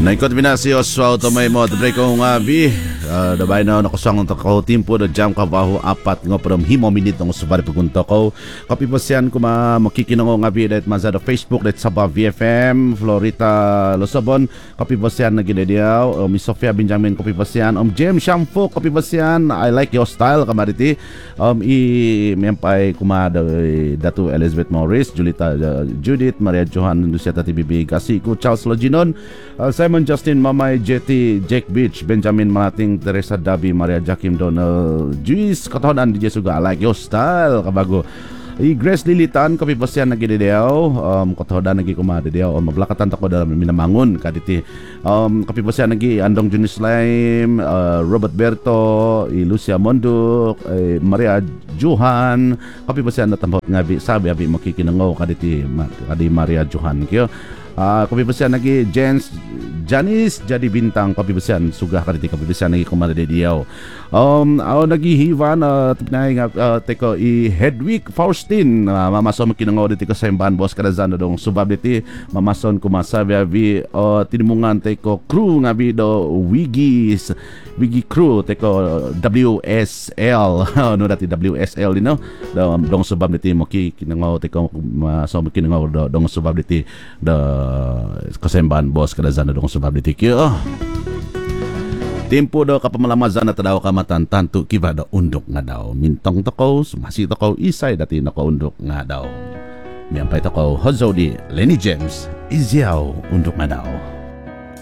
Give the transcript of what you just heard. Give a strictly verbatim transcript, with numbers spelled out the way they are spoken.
Naikot binasi Oswald may mo tadray ko nga bi uh, dabay na nakusang ko timpo na jam kabaho apat nga from himo minute ng subari pagunto ko kapi pasyan ko ma makikinango nga bi dat mazada Facebook dat sa V F M Florita Losabon kapi pasyan na ginediaw um, Miss Sofia Benjamin kapi pasyan um James Shampoo kapi pasyan I like your style kamariti um i mempay kumada Datu Elizabeth Morris Julita uh, Judith Maria Johan Luciata T B B kasi ko Charles Loginon uh, Simon Justin Mamay Jetty Jake Beach Benjamin Malating Teresa Dabi Maria Jakim Donald Juice katodan di Jesuga I like your style kabago i Grace Lilitan kapi pasyan nagidedeaw um katodan nagi kumadedeaw um mablakatan ta ko dalam minamangon kaditi um kapi pasyan nagi Andong Junior Slime uh, Robert Berto i Lucia Monduk eh, Maria Johan kapi pasyan natambot ngabi sabi abi makikinangaw kaditi kadi Maria Johan kyo uh, kapi pasyan nagi Jens Janice jadi bintang kapi pasyan sugah kaditi kapi pasyan nagi kumadedeaw um aw nagihivan uh, tipnay nga uh, teko i Hedwig Faustin uh, mamason kinangaw diti ka Semban boss kadazan dong subab diti mamason kumasabi abi uh, tinimungan teko crew nga bi do Wigis Wigi crew teko W S L no dati W S L dino dong, dong subab diti mo ki kinangaw teko mason kinangaw do, dong subab diti da Kasemban boss kadazan dong subab diti kyo tempo daw kapamalamazan na tadaw kamatan tanto kiba daw undok nga daw mintong takaw sumasi takaw isay dati nakaundok nga daw miyampay takaw Hozodi Lenny James izyaw undok nga daw.